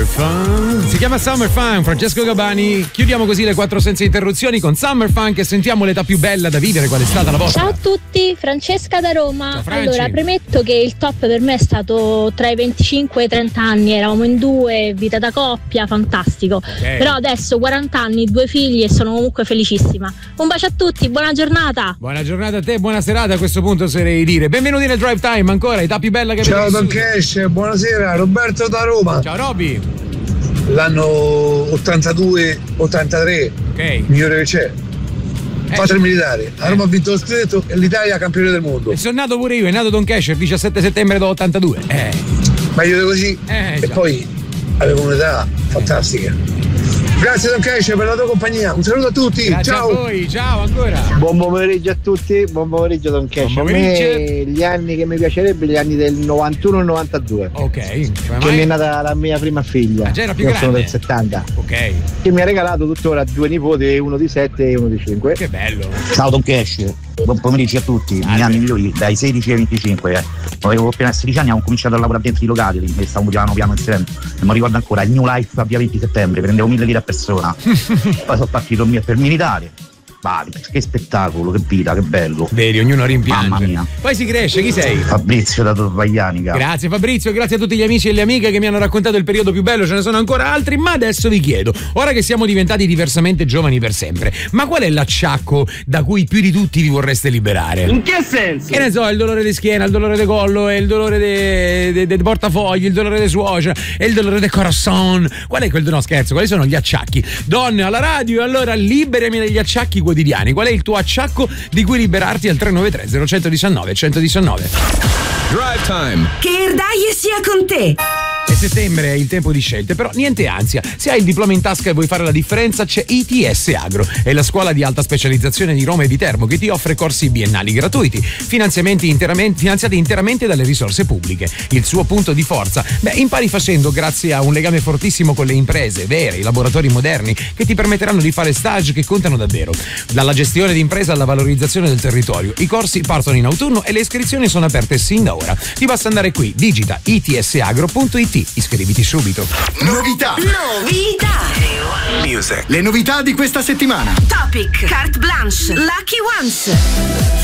Summer Fun. Si chiama Summer Fun, Francesco Gabbani. Chiudiamo così le 4 senza interruzioni con Summer Fun, e sentiamo l'età più bella da vivere, qual è stata la vostra. Ciao a tutti, Francesca da Roma. Ciao, Franci. Allora, premetto che il top per me è stato tra i 25 e i 30 anni, eravamo in due, vita da coppia, fantastico. Okay. Però adesso 40 anni, 2 figli e sono comunque felicissima. Un bacio a tutti, buona giornata. Buona giornata a te, buona serata a questo punto oserei dire. Benvenuti nel Drive Time, ancora, età più bella che avete Ciao Don vissuto. Cash, buonasera, Roberto da Roma. Ciao Roby. L'anno 82-83, Ok. migliore che c'è. Fate il militare, a Roma ha vinto lo scudetto e l'Italia campione del mondo. E sono nato pure io, è nato Don Cash il 17 settembre dell'82. Meglio di così. già. E poi avevo un'età fantastica. Grazie Don Cash per la tua compagnia, un saluto a tutti. Grazie ciao a voi, ciao ancora. Buon pomeriggio a tutti, buon pomeriggio Don Cash. Buon A pomeriggio. me gli anni che mi piacerebbe, gli anni del 91 e 92. Ok. Che mi è nata la mia prima figlia. già era più Io grande. sono del 70. Ok. Che mi ha regalato tuttora 2 nipoti, uno di 7 e uno di 5. Che bello. Ciao Don Cash, buon pomeriggio a tutti. I miei anni migliori dai 16 ai 25. Avevo appena 16 anni, ho cominciato a lavorare dentro i locali e stavo piano piano insieme. E mi ricordo ancora il New Life a via 20 settembre, prendevo 1.000 lire a persona. Poi sono partito per militare. Che spettacolo, che vita, che bello. Vedi, ognuno rimpiange. Mamma mia. Poi si cresce, chi sei? Fabrizio da Torvaglianica. Grazie Fabrizio, grazie a tutti gli amici e le amiche che mi hanno raccontato il periodo più bello, ce ne sono ancora altri, ma adesso vi chiedo, ora che siamo diventati diversamente giovani per sempre, ma qual è l'acciacco da cui più di tutti vi vorreste liberare? In che senso? Che ne so, il dolore di schiena, il dolore di collo, il dolore dei portafogli, il dolore di suocera, e il dolore del corazon. Qual è quel, no scherzo, quali sono gli acciacchi? Donne alla radio, allora liberami dagli acciacchi quotidiani. Qual è il tuo acciacco di cui liberarti al 393 0119 119? Drive Time. Che Erdaie sia con te. È settembre, è il tempo di scelte, però niente ansia. Se hai il diploma in tasca e vuoi fare la differenza, c'è ITS Agro. È la scuola di alta specializzazione di Roma e Viterbo che ti offre corsi biennali gratuiti, finanziati interamente dalle risorse pubbliche. Il suo punto di forza? Impari facendo, grazie a un legame fortissimo con le imprese vere, i laboratori moderni che ti permetteranno di fare stage che contano davvero. Dalla gestione d'impresa alla valorizzazione del territorio. I corsi partono in autunno e le iscrizioni sono aperte sin da ora. Ti basta andare qui, digita itsagro.it. Iscriviti subito. Novità. Music. Le novità di questa settimana. Topic. Carte blanche. Lucky ones.